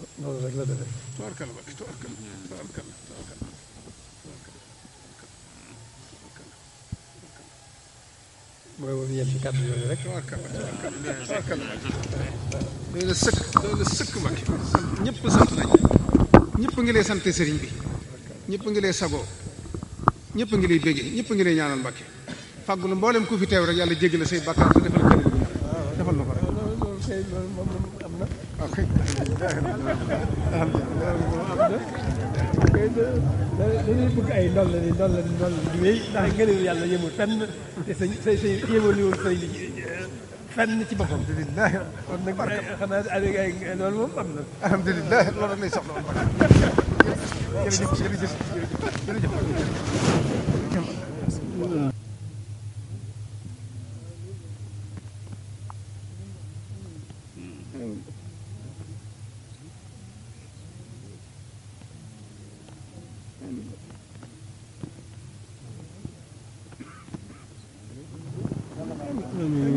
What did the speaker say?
loolu rek la def. tubaarkalla Mbàkke tubaarkalla tubaarkalla tubaarkalla mooy woon yem ci kàddu yooyu rek. tubaarkalla tubaarkalla doy na sëkk Mbàkke sant ñëpp sant nañ ñëpp ngi lay sant sëriñ bi ñëpp ngi lay sagoo ñëpp ngi lay béggee ñëpp ngi lay ñaanal Mbàkke fàggulu mboolem ku fi teew rek yàlla jéggal say bàkkaar te defal kër defal na ko rek. loolu kay loolu moom am na. waaw kay dañuy bëgg ay ndol la di wéy ndax ngëneelu yàlla yemul fenn te say yemul sëriñ bi fenn ci boppam. alhamdulilah kon nag xanaa ay loolu moom am na. alhamdulilah loolu lay soxla woon jërëjëf jërëjëf jërëjëf amiin